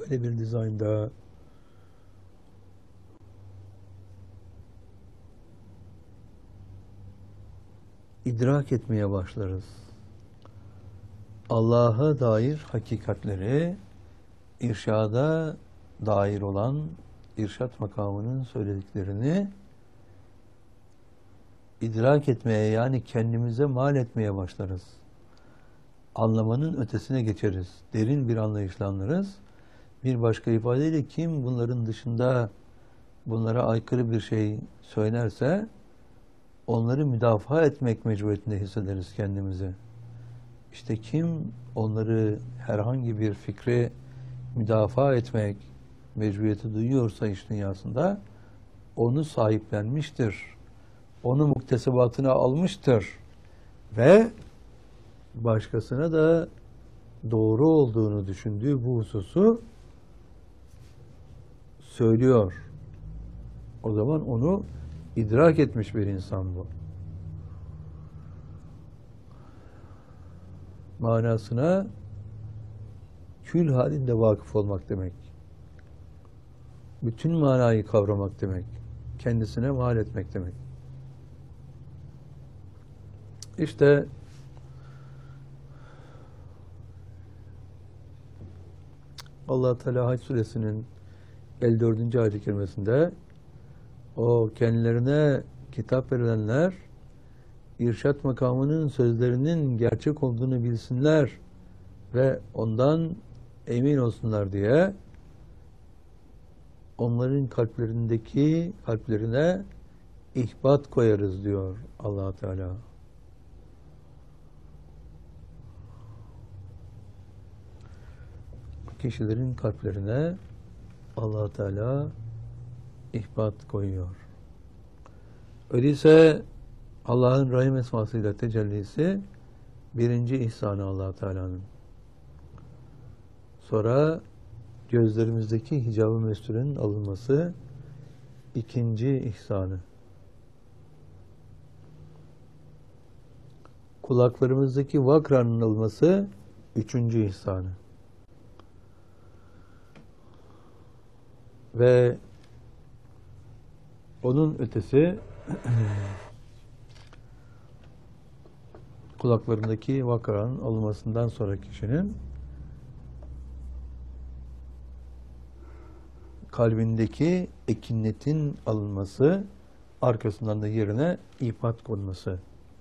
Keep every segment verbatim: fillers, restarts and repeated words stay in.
böyle bir dizaynda idrak etmeye başlarız. Allah'a dair hakikatleri, irşada dair olan irşat makamının söylediklerini idrak etmeye, yani kendimize mal etmeye başlarız. Anlamanın ötesine geçeriz. Derin bir anlayışla anlarız. Bir başka ifadeyle kim bunların dışında bunlara aykırı bir şey söylerse onları müdafaa etmek mecburiyetinde hissederiz kendimizi. İşte kim onları herhangi bir fikri müdafaa etmek mecburiyeti duyuyorsa iş dünyasında onu sahiplenmiştir. Onu muktesebatına almıştır. Ve başkasına da doğru olduğunu düşündüğü bu hususu söylüyor. O zaman onu idrak etmiş bir insan bu. Manasına kül halinde vakıf olmak demek. Bütün manayı kavramak demek. Kendisine mal etmek demek. İşte Allah Teala Hac Suresinin elli dördüncü ayet-i kerimesinde o kendilerine kitap verilenler irşat makamının sözlerinin gerçek olduğunu bilsinler ve ondan emin olsunlar diye onların kalplerindeki kalplerine ihbat koyarız diyor Allah Teala. Kişilerin kalplerine Allah Teala ihbat koyuyor. Öyleyse Allah'ın Rahim esmasıyla tecellisi birinci ihsanı Allah Teala'nın. Sonra gözlerimizdeki hicab-ı mesturenin alınması ikinci ihsanı. Kulaklarımızdaki vakranın alınması üçüncü ihsanı. Ve onun ötesi kulaklarındaki vakranın alınmasından sonra kişinin kalbindeki ekinnetin alınması, arkasından da yerine ihbat konması.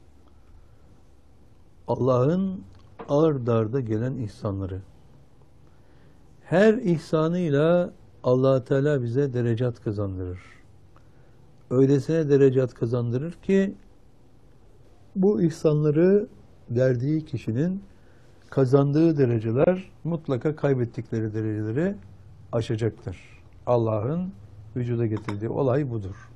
Allah'ın ard arda gelen ihsanları. Her ihsanıyla Allah Teala bize derecat kazandırır. Öylesine derecat kazandırır ki bu ihsanları verdiği kişinin kazandığı dereceler mutlaka kaybettikleri dereceleri aşacaktır. Allah'ın vücuda getirdiği olay budur.